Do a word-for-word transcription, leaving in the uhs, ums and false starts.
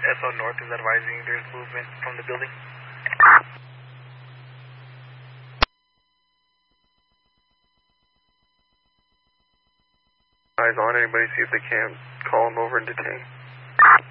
S O North is advising there's movement from the building. Eyes on anybody, see if they can call him over and detain.